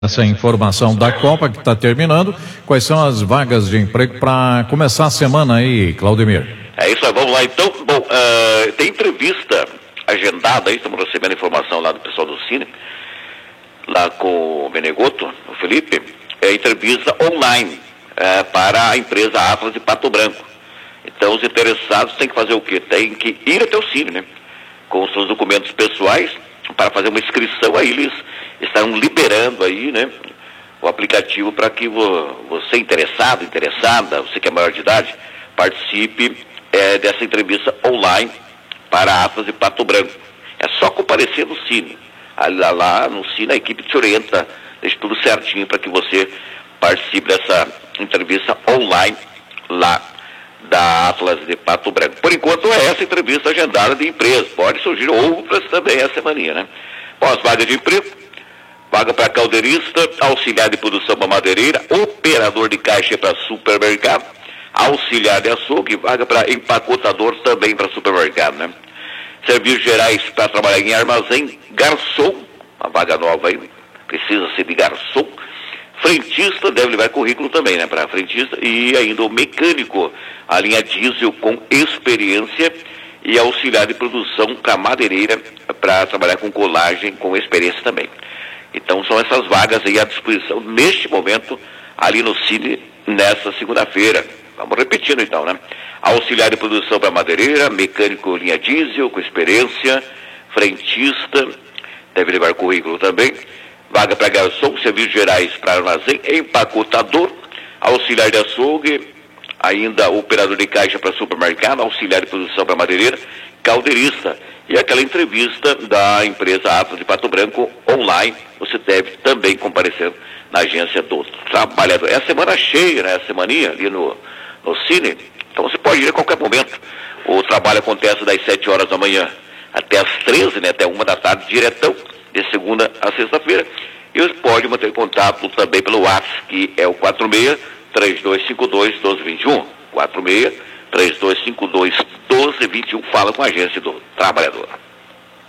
Essa informação da Copa que está terminando. Quais são as vagas de emprego para começar a semana aí, Claudemir? É isso aí, vamos lá então. Bom, tem entrevista agendada aí, estamos recebendo informação lá do pessoal do Cine, lá com o Benegoto, o Felipe, entrevista online para a empresa Atlas de Pato Branco. Então os interessados têm que fazer o quê? Tem que ir até o Cine, né? Com os seus documentos pessoais, para fazer uma inscrição. Aí eles estão liberando aí, né, o aplicativo para que você interessada, você que é maior de idade, participe dessa entrevista online para a Atlas de Pato Branco. É só comparecer no Cine. Lá no Cine a equipe te orienta, deixa tudo certinho para que você participe dessa entrevista online lá da Atlas de Pato Branco. Por enquanto é essa entrevista agendada de empresa. Pode surgir outras também essa semaninha, né? Bom, as vagas de emprego: vaga para caldeirista, auxiliar de produção para madeireira, operador de caixa para supermercado, auxiliar de açougue, vaga para empacotador também para supermercado, né? Serviços gerais para trabalhar em armazém, garçom, uma vaga nova aí, precisa ser de garçom. Frentista, deve levar currículo também, né, para frentista, e ainda o mecânico, a linha diesel com experiência, e auxiliar de produção para madeireira, para trabalhar com colagem, com experiência também. Então são essas vagas aí à disposição neste momento, ali no Cine, nessa segunda-feira. Vamos repetindo então, né? Auxiliar de produção para madeireira, mecânico linha diesel com experiência, frentista, deve levar currículo também. Vaga para garçom, serviços gerais para armazém, empacotador, auxiliar de açougue, ainda operador de caixa para supermercado, auxiliar de produção para madeireira, caldeirista. E aquela entrevista da empresa Atlas de Pato Branco online, você deve também comparecer na agência do trabalhador. É a semana cheia, né? A semaninha ali no Cine. Então você pode ir a qualquer momento. O trabalho acontece das 7 horas da manhã até as 13, né? Até 1 da tarde, diretão, de segunda a sexta-feira. E você pode manter contato também pelo WhatsApp, que é o 46-3252-1221. 46-3252-1221. Fala com a agência do trabalhador.